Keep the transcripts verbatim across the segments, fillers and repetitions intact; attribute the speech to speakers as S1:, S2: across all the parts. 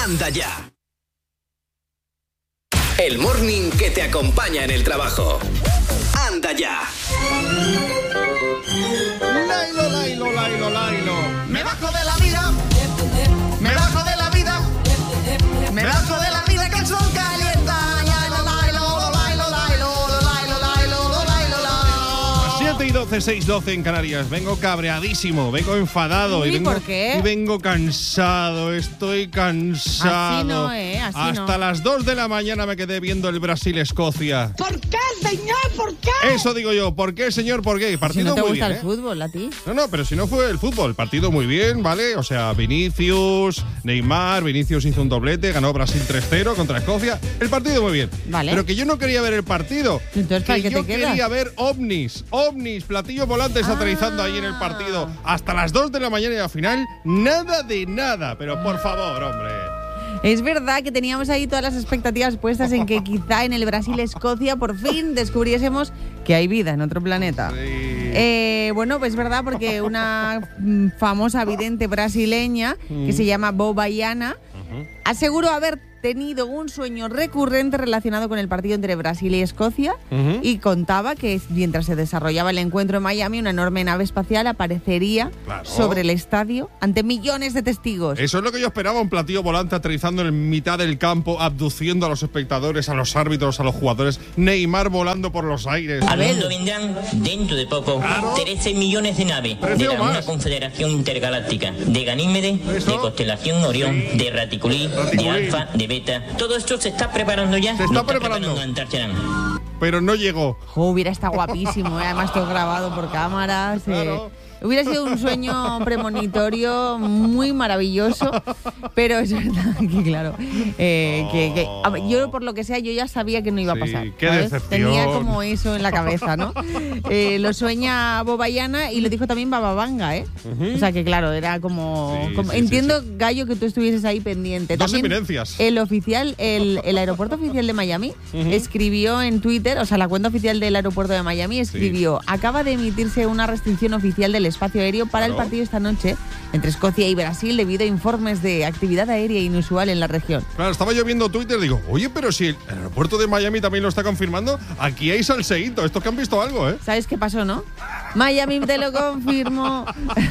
S1: Anda Ya. El morning que te acompaña en el trabajo. Anda Ya.
S2: Lailo, lailo, lailo, lailo.
S3: Me bajo de la vida. Me bajo de la vida. Me bajo de la vida que el sol calienta. Lailo, lailo, lailo, lailo, lailo, lailo, lailo, lailo.
S2: siete y doce, seis doce en Canarias. Vengo cabreadísimo, vengo enfadado.
S4: ¿Y
S2: y vengo,
S4: por qué?
S2: Y vengo cansado, estoy cansado.
S4: Así no, ¿eh? Así
S2: Hasta
S4: no.
S2: las dos de la mañana me quedé viendo el Brasil-Escocia.
S3: ¿Por qué, señor? ¿Por qué?
S2: Eso digo yo. ¿Por qué, señor? ¿Por qué?
S4: Si
S2: Partido
S4: no te
S2: muy
S4: gusta
S2: bien,
S4: el
S2: ¿eh?
S4: fútbol, a ti.
S2: No, no, pero si no fue el fútbol, partido muy bien, ¿vale? O sea, Vinicius, Neymar, Vinicius hizo un doblete, ganó Brasil tres cero contra Escocia. El partido muy bien.
S4: Vale.
S2: Pero que yo no quería ver el partido.
S4: Entonces, ¿para
S2: que
S4: qué
S2: yo
S4: te quedas?
S2: quería ver ovnis, ovnis, platillos volantes
S4: Ah.
S2: aterrizando ahí en el partido. Hasta las dos de la mañana y al final, nada de nada. Pero por favor, hombre.
S4: Es verdad que teníamos ahí todas las expectativas puestas en que quizá en el Brasil-Escocia por fin descubriésemos que hay vida en otro planeta.
S2: Sí.
S4: Eh, bueno, pues es verdad, porque una mm, famosa vidente brasileña que se llama Bobayana aseguró haber tenido un sueño recurrente relacionado con el partido entre Brasil y Escocia
S2: Ujú.
S4: y contaba que mientras se desarrollaba el encuentro en Miami, una enorme nave espacial aparecería
S2: Claro.
S4: sobre el estadio ante millones de testigos.
S2: Eso es lo que yo esperaba, un platillo volante aterrizando en mitad del campo, abduciendo a los espectadores, a los árbitros, a los jugadores. Neymar volando por los aires.
S4: A
S5: Al
S4: ver.
S5: mundo vendrán, dentro de poco,
S2: Claro.
S5: trece millones de naves
S2: Trece
S5: de
S2: o
S5: la
S2: más.
S5: una confederación intergaláctica, de Ganímedes,
S2: Eso.
S5: de constelación Orión,
S2: Sí.
S5: de Raticulí,
S2: Raticulí.
S5: de Alfa, de Beta. Todo esto se está preparando ya.
S2: Se está
S5: Lo
S2: preparando.
S5: Antarcharán.
S2: Pero no llegó.
S4: Jo, hubiera estado guapísimo, ¿eh? Además todo grabado por cámaras. eh.
S2: Claro.
S4: Hubiera sido un sueño premonitorio muy maravilloso, pero es verdad que, claro, eh, que, que- a ver, yo por lo que sea, yo ya sabía que no iba a
S2: Sí,
S4: pasar.
S2: qué
S4: ¿sabes?
S2: decepción.
S4: Tenía como eso en la cabeza, ¿no? Eh, lo sueña Bobayana y lo dijo también Bababanga, ¿eh? O sea que, claro, era como...
S2: Sí,
S4: como-
S2: sí,
S4: entiendo,
S2: sí, sí.
S4: Gallo, que tú estuvieses ahí pendiente.
S2: Dos
S4: También
S2: eminencias.
S4: el oficial, el, el aeropuerto oficial de Miami escribió en Twitter, o sea, la cuenta oficial del aeropuerto de Miami escribió: acaba de emitirse una restricción oficial del espacio aéreo para el
S2: Claro.
S4: partido esta noche entre Escocia y Brasil debido a informes de actividad aérea inusual en la región.
S2: Claro, estaba yo viendo Twitter, digo, oye, pero si el aeropuerto de Miami también lo está confirmando, aquí hay salseíto. Estos que han visto algo, ¿eh?
S4: ¿Sabes qué pasó, no? Miami te lo confirmo.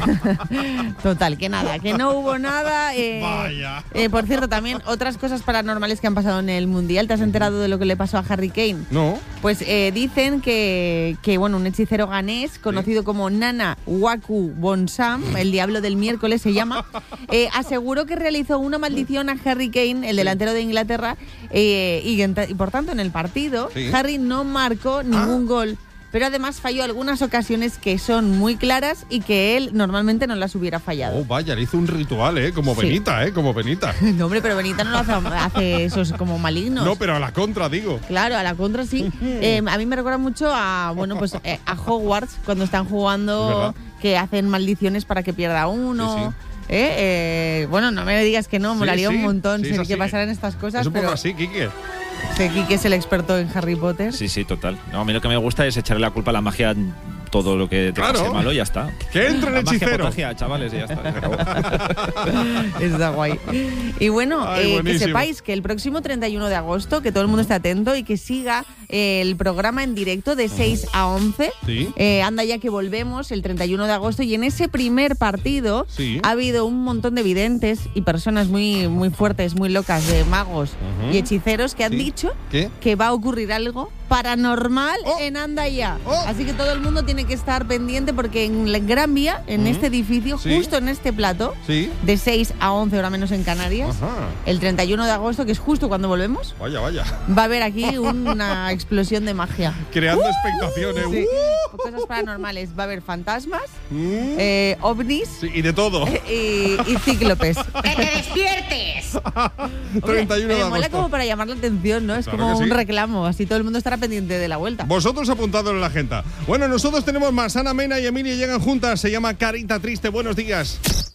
S4: Total, que nada, que no hubo nada. eh,
S2: Vaya.
S4: eh, por cierto, también otras cosas paranormales que han pasado en el Mundial. ¿Te has enterado de lo que le pasó a Harry Kane?
S2: No.
S4: Pues eh, dicen que, que bueno, un hechicero ganés conocido como Nana Waku Bonsam, el diablo del miércoles se llama, eh, aseguró que realizó una maldición a Harry Kane, el delantero de Inglaterra, eh, y, ent- y por tanto en el partido
S2: Sí.
S4: Harry no marcó ningún gol. Pero además falló algunas ocasiones que son muy claras y que él normalmente no las hubiera fallado.
S2: Oh, vaya, le hizo un ritual, ¿eh? Como
S4: Sí.
S2: Benita, ¿eh? Como Benita.
S4: No, hombre, pero Benita no lo hace, hace esos como malignos.
S2: No, pero a la contra, digo.
S4: Claro, a la contra sí. Eh, a mí me recuerda mucho a, bueno, pues eh, a Hogwarts cuando están
S2: Es
S4: jugando,
S2: verdad.
S4: que hacen maldiciones para que pierda uno.
S2: Sí, sí.
S4: Eh, eh, bueno, no me digas que no,
S2: Sí,
S4: molaría
S2: sí,
S4: un montón
S2: sí, es
S4: ser
S2: así.
S4: que pasaran estas cosas,
S2: Es un poco
S4: pero
S2: así, Quique.
S4: sé que es el experto en Harry Potter.
S6: Sí, sí, total. No, a mí lo que me gusta es echarle la culpa a la magia, todo lo que te
S2: Claro.
S6: pase malo y ya está.
S2: Que entre el
S6: La magia
S2: hechicero.
S6: contagia, chavales, y ya está. se acabó.
S4: Está guay. Y bueno,
S2: Ay,
S4: eh, que
S2: buenísimo.
S4: sepáis que el próximo treinta y uno de agosto, que todo el mundo esté atento y que siga eh, el programa en directo de seis a once.
S2: Sí.
S4: Eh, anda ya que volvemos el treinta y uno de agosto y en ese primer partido
S2: Sí.
S4: ha habido un montón de videntes y personas muy, muy fuertes, muy locas, de magos
S2: Ujú.
S4: y hechiceros que han
S2: Sí.
S4: dicho
S2: ¿Qué?
S4: que va a ocurrir algo paranormal
S2: Oh.
S4: en Anda Ya.
S2: Oh.
S4: Así que todo el mundo tiene que estar pendiente porque en la Gran Vía, en
S2: Ujú.
S4: este edificio,
S2: Sí.
S4: justo en este plato,
S2: Sí.
S4: de seis a once, hora menos en Canarias,
S2: Ajá.
S4: el treinta y uno de agosto, que es justo cuando volvemos,
S2: Vaya, vaya.
S4: va a haber aquí una explosión de magia.
S2: Creando expectaciones.
S4: Sí.
S2: ¡Uh!
S4: Cosas paranormales. Va a haber fantasmas,
S2: Mm.
S4: eh, ovnis
S2: Sí, y de todo.
S4: y, y cíclopes.
S3: ¡Que te despiertes!
S4: Hombre,
S2: treinta y uno de
S4: me mola
S2: agosto.
S4: como para llamar la atención, ¿no? Es
S2: Claro
S4: como
S2: que
S4: un
S2: sí.
S4: reclamo, así todo el mundo estará pendiente de la vuelta.
S2: Vosotros apuntadlo en la agenda. Bueno, nosotros tenemos más. Ana Mena y Emilia llegan juntas. Se llama Carita Triste. Buenos días.